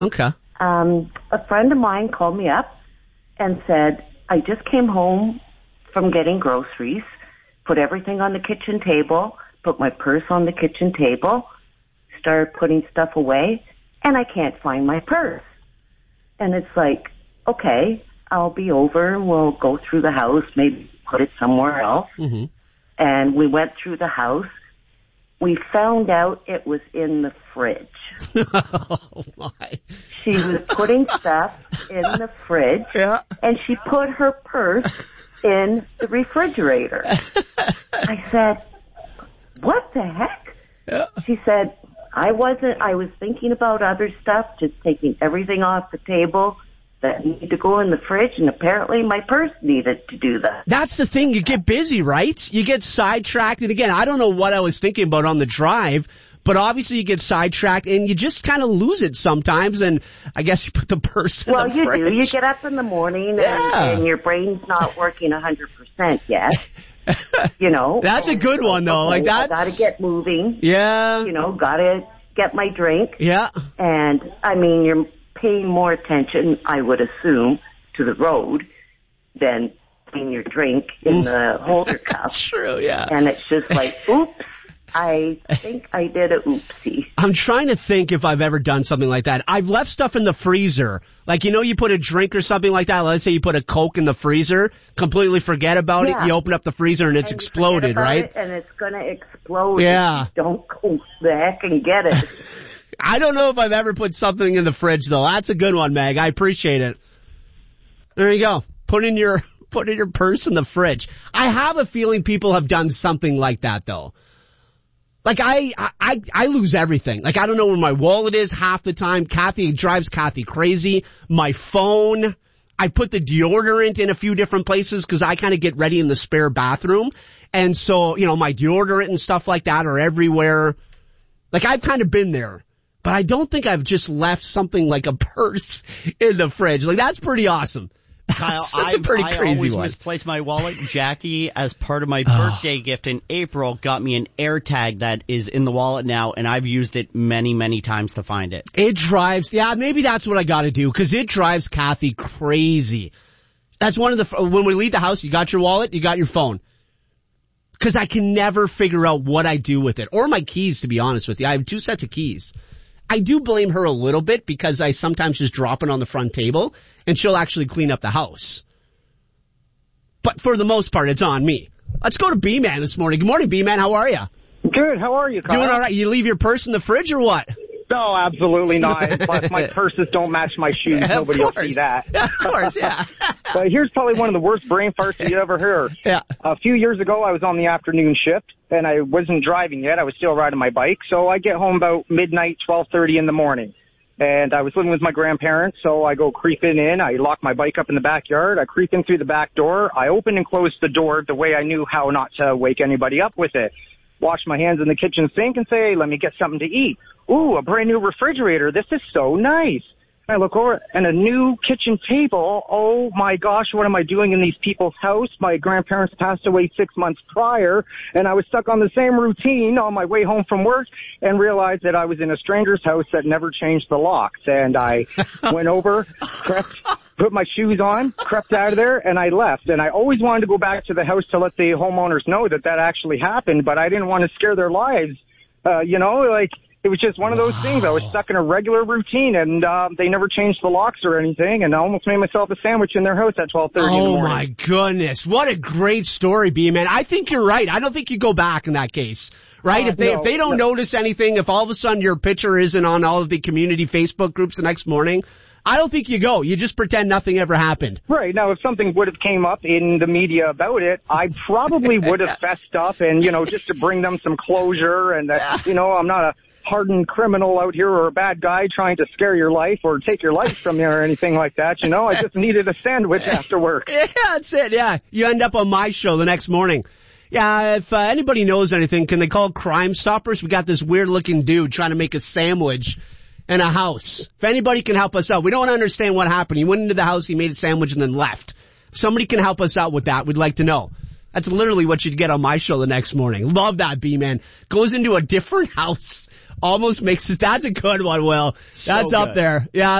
Okay. A friend of mine called me up and said, I just came home from getting groceries, put everything on the kitchen table, put my purse on the kitchen table, started putting stuff away, and I can't find my purse. And it's like, okay, I'll be over and we'll go through the house, maybe put it somewhere else. Mm-hmm. And we went through the house. We found out it was in the fridge. Oh, my. She was putting stuff in the fridge, Yeah. and she put her purse in the refrigerator. I said, what the heck? Yeah. She said, I was thinking about other stuff, just taking everything off the table that needed to go in the fridge, and apparently my purse needed to do that. That's the thing. You get busy, right? You get sidetracked. And again, I don't know what I was thinking about on the drive, but obviously you get sidetracked and you just kind of lose it sometimes. And I guess you put the purse in the fridge. Well, you do. You get up in the morning and your brain's not working 100% yet. You know. That's a good one, though. Okay, like that's. I gotta get moving. Yeah. You know, gotta get my drink. Yeah. And, I mean, you're paying more attention, I would assume, to the road than putting your drink in the holder cup. That's true, yeah. And it's just like, oops, I think I did a oopsie. I'm trying to think if I've ever done something like that. I've left stuff in the freezer. Like, you know, you put a drink or something like that. Let's say you put a Coke in the freezer, completely forget about it. You open up the freezer and it's exploded, right? And it's going to explode. Yeah. If you don't go the heck and get it. I don't know if I've ever put something in the fridge, though. That's a good one, Meg. I appreciate it. There you go. Put in your purse in the fridge. I have a feeling people have done something like that, though. Like, I lose everything. Like, I don't know where my wallet is half the time. It drives Kathy crazy. My phone. I put the deodorant in a few different places because I kind of get ready in the spare bathroom. And so, you know, my deodorant and stuff like that are everywhere. Like, I've kind of been there. But I don't think I've just left something like a purse in the fridge. Like, that's pretty awesome. Kyle, That's a pretty crazy I always one. misplace my wallet. Jackie, as part of my birthday gift in April, got me an AirTag that is in the wallet now, and I've used it many, many times to find it. It drives, maybe that's what I got to do, because it drives Kathy crazy. That's one of the, when we leave the house, you got your wallet, you got your phone. Because I can never figure out what I do with it. Or my keys, to be honest with you. I have 2 sets of keys. I do blame her a little bit because I sometimes just drop it on the front table and she'll actually clean up the house. But for the most part, it's on me. Let's go to B-Man this morning. Good morning, B-Man. How are you? Good. How are you, Kyle? Doing all right. You leave your purse in the fridge or what? No, absolutely not. Plus, my purses don't match my shoes. Nobody will see that. Yeah, of course, yeah. But here's probably one of the worst brain farts you ever heard. Yeah. A few years ago, I was on the afternoon shift, and I wasn't driving yet. I was still riding my bike. So I get home about midnight, 12:30 in the morning. And I was living with my grandparents, so I go creeping in. I lock my bike up in the backyard. I creep in through the back door. I open and close the door the way I knew how not to wake anybody up with it. Wash my hands in the kitchen sink and say, hey, let me get something to eat. Ooh, a brand new refrigerator. This is so nice. I look over and a new kitchen table. Oh my gosh, what am I doing in these people's house? My grandparents passed away 6 months prior, and I was stuck on the same routine on my way home from work and realized that I was in a stranger's house that never changed the locks. And I went over, put my shoes on, crept out of there, and I left. And I always wanted to go back to the house to let the homeowners know that that actually happened, but I didn't want to scare their lives. It was just one of those things. I was stuck in a regular routine, and they never changed the locks or anything, and I almost made myself a sandwich in their house at 12:30 in the morning. Oh, my goodness. What a great story, B-Man. I think you're right. I don't think you go back in that case, right? If they don't notice anything, if all of a sudden your picture isn't on all of the community Facebook groups the next morning, I don't think you go. You just pretend nothing ever happened. Right. Now, if something would have came up in the media about it, I probably would have fessed up and, just to bring them some closure and that, I'm not a hardened criminal out here or a bad guy trying to scare your life or take your life from you or anything like that. I just needed a sandwich after work. Yeah, that's it. Yeah. You end up on my show the next morning. Yeah, if anybody knows anything, can they call Crime Stoppers? We got this weird looking dude trying to make a sandwich in a house. If anybody can help us out, we don't understand what happened. He went into the house, he made a sandwich and then left. If somebody can help us out with that, we'd like to know. That's literally what you'd get on my show the next morning. Love that, B-Man. Goes into a different house, almost makes it. That's a good one, Will. That's up good. there. Yeah.